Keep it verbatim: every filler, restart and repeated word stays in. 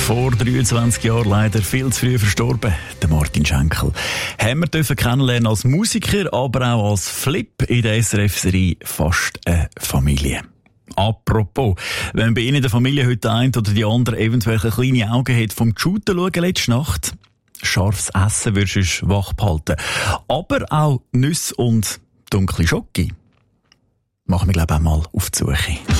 Vor dreiundzwanzig Jahren leider viel zu früh verstorben, der Martin Schenkel. Haben wir dürfen kennenlernen als Musiker, aber auch als Flip in der S R F-Serie «Fast eine Familie». Apropos, wenn bei Ihnen in der Familie heute ein oder die andere eventuell kleine Augen hat vom Shooten schauen letzte Nacht, scharfes Essen würdest du wach behalten. Aber auch Nüsse und dunkle Schoki. Machen wir, glaube ich, auch mal auf die Suche.